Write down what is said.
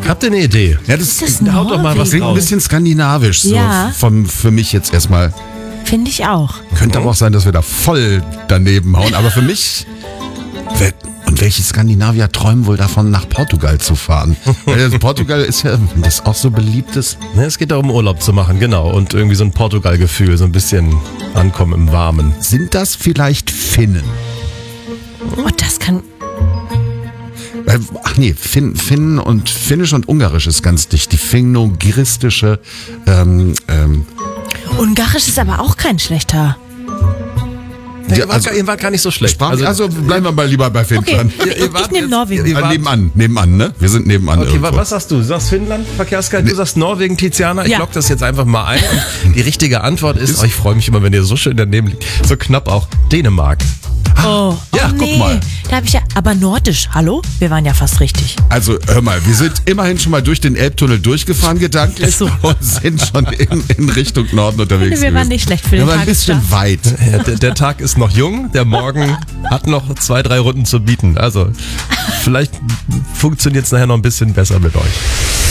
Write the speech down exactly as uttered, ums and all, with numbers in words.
Habt ihr eine Idee? Ja, das, das haut doch mal was klingt ein raus. bisschen skandinavisch, so Ja. vom, für mich jetzt erstmal. Finde ich auch. Könnte aber auch sein, dass wir da voll daneben hauen, aber für mich... wer- Und welche Skandinavier träumen wohl davon, nach Portugal zu fahren? Weil Portugal ist ja das auch so beliebtes. Ne, es geht darum, Urlaub zu machen, genau. Und irgendwie so ein Portugal-Gefühl, so ein bisschen ankommen im Warmen. Sind das vielleicht Finnen? Oh, das kann... Äh, Ach nee, Finn, Finnen und Finnisch und Ungarisch ist ganz dicht. Die finno-gristische ähm, ähm, Ungarisch ist aber auch kein schlechter. Nee, Ja, ihr, wart, also- gar- ihr wart gar nicht so schlecht. Sprache. Also, bleiben wir mal lieber bei Finnland. Okay, ihr- ihr ich, wart ich nehme jetzt- Norwegen. ihr- Äh, nebenan, nebenan, ne? Wir sind nebenan Okay, irgendwo. wa- was sagst du? Du sagst Finnland, Verkehrsguide, du sagst Norwegen, Tiziana. Ich Ja. lock das jetzt einfach mal ein. Und die richtige Antwort ist, oh, ich freue mich immer, wenn ihr so schön daneben liegt, so knapp auch, Dänemark. Oh, Ja, oh guck nee. mal. Da habe ich ja... Aber nordisch, hallo? Wir waren ja fast richtig. Also hör mal, wir sind immerhin schon mal durch den Elbtunnel durchgefahren gedanklich So. und sind schon in, in Richtung Norden unterwegs. Wir waren gewesen. nicht schlecht für den Wir waren ein bisschen Tagesstart. weit. Ja, der, der Tag ist noch jung, der Morgen hat noch zwei, drei Runden zu bieten. Also vielleicht funktioniert es nachher noch ein bisschen besser mit euch.